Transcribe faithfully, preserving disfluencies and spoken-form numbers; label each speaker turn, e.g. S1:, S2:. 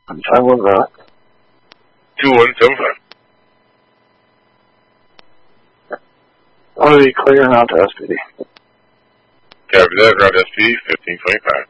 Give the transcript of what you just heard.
S1: I'm fine with that.
S2: two one seven five.
S1: I'll be clearing out to S P D.
S2: Copy that, route S P D, fifteen twenty-five.